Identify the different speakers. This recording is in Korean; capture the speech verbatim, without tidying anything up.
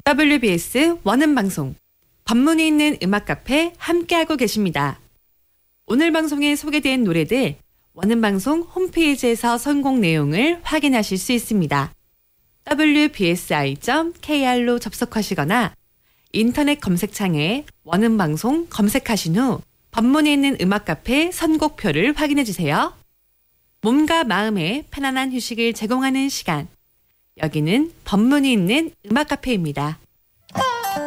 Speaker 1: 더블유비에스 원음방송 법문이 있는 음악 카페 함께하고 계십니다. 오늘 방송에 소개된 노래들 원음방송 홈페이지에서 선곡 내용을 확인하실 수 있습니다. 더블유비에스아이 점 케이알로 접속하시거나 인터넷 검색창에 원음방송 검색하신 후 법문이 있는 음악 카페 선곡표를 확인해 주세요. 몸과 마음에 편안한 휴식을 제공하는 시간. 여기는 법문이 있는 음악 카페입니다.